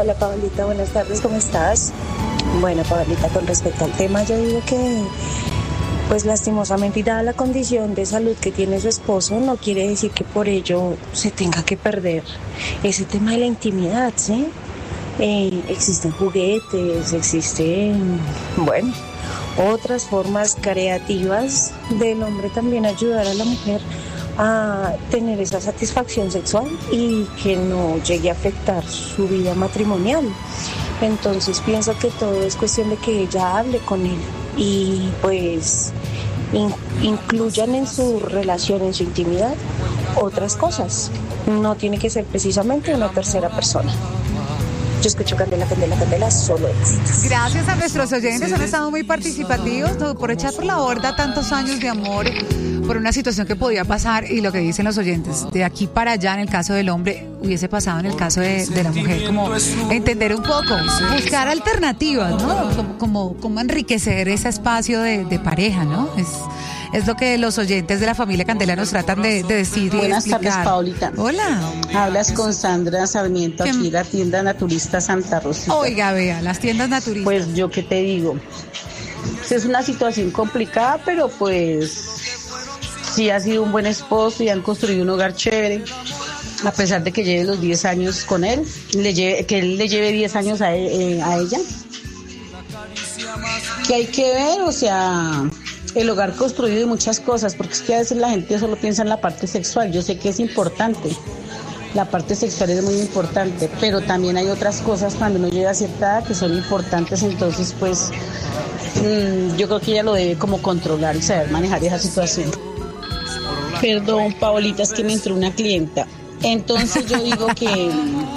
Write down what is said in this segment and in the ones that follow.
Hola Pablita, buenas tardes, ¿cómo estás? Bueno, Pablita, con respecto al tema, yo digo que, pues lastimosamente, y dada la condición de salud que tiene su esposo, no quiere decir que por ello se tenga que perder ese tema de la intimidad, ¿sí? Existen juguetes, existen, bueno, otras formas creativas del hombre también ayudar a la mujer a tener esa satisfacción sexual y que no llegue a afectar su vida matrimonial. Entonces pienso que todo es cuestión de que ella hable con él y pues incluyan en su relación, en su intimidad, otras cosas. No tiene que ser precisamente una tercera persona. Yo escucho Candela, Candela, Candela, solo éxitos. Gracias a nuestros oyentes, han estado muy participativos, por echar por la borda tantos años de amor por una situación que podía pasar, y lo que dicen los oyentes, de aquí para allá en el caso del hombre hubiese pasado en el caso de la mujer, como entender un poco, buscar alternativas, ¿no? Como enriquecer ese espacio de pareja, ¿no? Es lo que los oyentes de la familia Candela nos tratan de decir y Buenas explicar. tardes, Paulita. Hola. Hablas con Sandra Sarmiento, aquí la tienda naturista Santa Rosita. Oiga, vea, las tiendas naturistas. Pues yo qué te digo, es una situación complicada, pero pues sí ha sido un buen esposo y han construido un hogar chévere, a pesar de que lleve los 10 años con él, que él le lleve 10 años a ella. Que hay que ver, o sea, el hogar construido y muchas cosas, porque es que a veces la gente solo piensa en la parte sexual. Yo sé que es importante, la parte sexual es muy importante, pero también hay otras cosas cuando uno llega a cierta edad que son importantes. Entonces pues yo creo que ella lo debe como controlar y saber manejar esa situación. Perdón, Paolita, es que me entró una clienta. Entonces yo digo que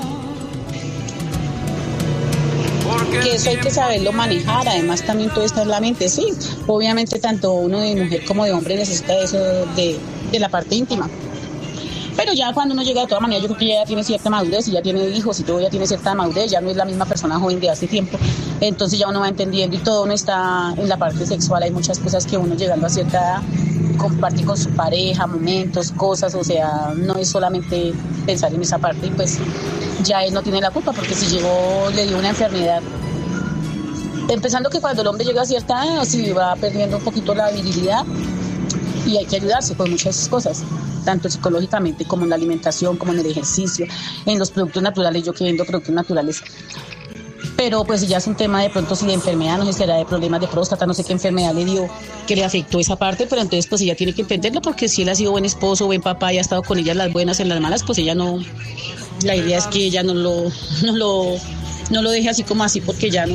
eso hay que saberlo manejar. Además también todo está en la mente, sí. Obviamente tanto uno de mujer como de hombre necesita eso de la parte íntima. Pero ya cuando uno llega, de todas maneras, yo creo que ya tiene cierta madurez y ya tiene hijos y todo, ya tiene cierta madurez, ya no es la misma persona joven de hace tiempo. Entonces ya uno va entendiendo y todo no está en la parte sexual. Hay muchas cosas que uno llegando a cierta edad comparte con su pareja, momentos, cosas, o sea, no es solamente pensar en esa parte y pues ya él no tiene la culpa porque si llegó, le dio una enfermedad. Empezando que cuando el hombre llega a cierta edad, sí va perdiendo un poquito la virilidad y hay que ayudarse con muchas cosas, tanto psicológicamente como en la alimentación, como en el ejercicio, en los productos naturales. Yo que vendo productos naturales, pero pues ya es un tema de pronto si de enfermedad, no sé si será de problemas de próstata, no sé qué enfermedad le dio que le afectó esa parte, pero entonces pues ella tiene que entenderlo, porque si él ha sido buen esposo, buen papá y ha estado con ella en las buenas, en las malas, pues ella no, la idea es que ella no lo deje así como así, porque ya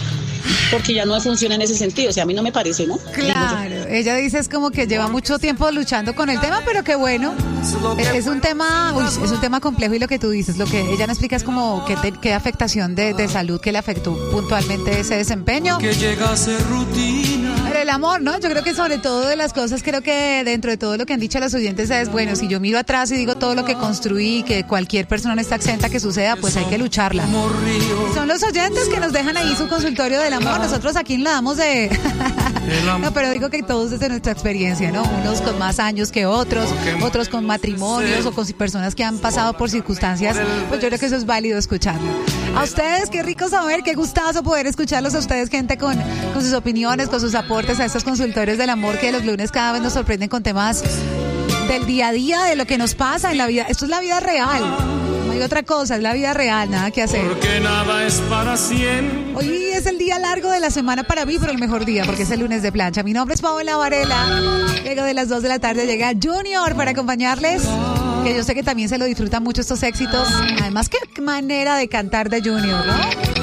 no funciona en ese sentido. O sea, a mí no me parece, ¿no? Claro, ella dice es como que lleva mucho tiempo luchando con el tema, pero que bueno, es un tema complejo, y lo que tú dices, lo que ella no explica es como qué afectación de salud que le afectó puntualmente ese desempeño. Que llega a ser rutina. Pero el amor, ¿no? Yo creo que sobre todo de las cosas, creo que dentro de todo lo que han dicho los oyentes es, bueno, si yo miro atrás y digo todo lo que construí, que cualquier persona no está exenta que suceda, pues hay que lucharla. Son los oyentes que nos dejan ahí su consultorio del amor. Nosotros aquí le damos de... No, pero digo que todos desde nuestra experiencia, ¿no? Unos con más años que otros con matrimonios o con personas que han pasado por circunstancias, pues yo creo que eso es válido escucharlo. A ustedes, qué rico saber, qué gustazo poder escucharlos a ustedes, gente con sus opiniones, con sus aportes a estos consultorios del amor que los lunes cada vez nos sorprenden con temas del día a día, de lo que nos pasa en la vida. Esto es la vida real. No hay otra cosa, es la vida real, nada que hacer. Porque nada es para siempre. Hoy es el día largo de la semana para mí, pero el mejor día, porque es el lunes de plancha. Mi nombre es Paola Varela. Luego de las 2 de la tarde llega Junior para acompañarles, que yo sé que también se lo disfrutan mucho estos éxitos. Además, qué manera de cantar de Junior, ¿no?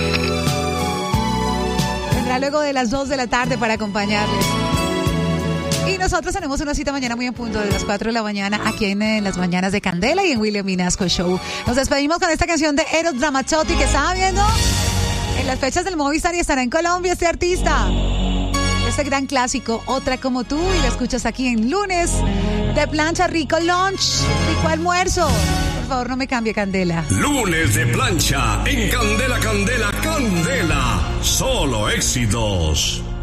Vendrá luego de las 2 de la tarde para acompañarles. Y nosotros tenemos una cita mañana muy en punto de las 4 de la mañana aquí en las mañanas de Candela y en William Vinasco Show. Nos despedimos con esta canción de Eros Ramazzotti que estaba viendo en las fechas del Movistar y estará en Colombia este artista. Este gran clásico, Otra como tú, y la escuchas aquí en lunes de plancha, rico lunch, rico almuerzo. Por favor, no me cambie, Candela. Lunes de plancha en Candela, Candela, Candela. Solo éxitos.